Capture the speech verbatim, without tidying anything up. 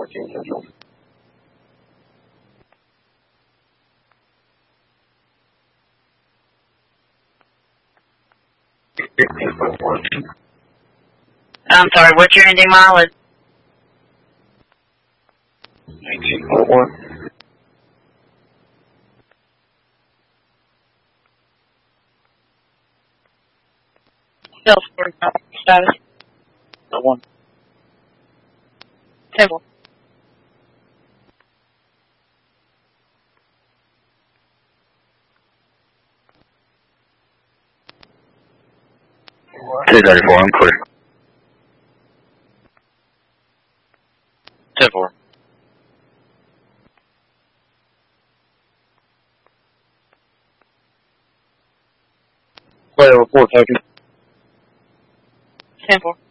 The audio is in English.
fourteen Central. I'm sorry, what's your ending mileage? nineteen point one. Salesforce status. No one. Table. two thirty-four, I'm clear. ten four. Player report taken. ten four.